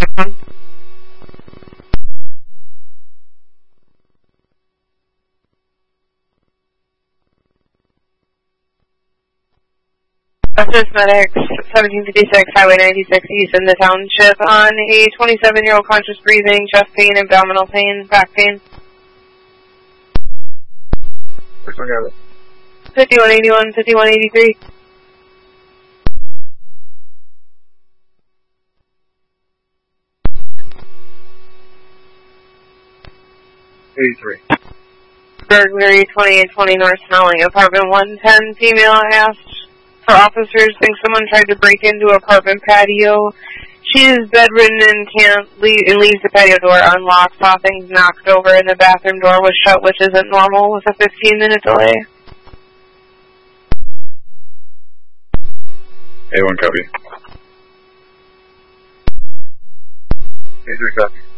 Justice Medics, 1756 Highway 96 East in the township on a 27-year-old conscious breathing, chest pain, abdominal pain, back pain. Which one got it? 5181, 5183. Burglary, 2820 North Snelling, apartment 110, female asked for officers, think someone tried to break into apartment patio. She is bedridden and can't leave, and leaves the patio door unlocked, saw things knocked over, and the bathroom door was shut, which isn't normal, with a 15-minute delay. A1 copy. A3 copy.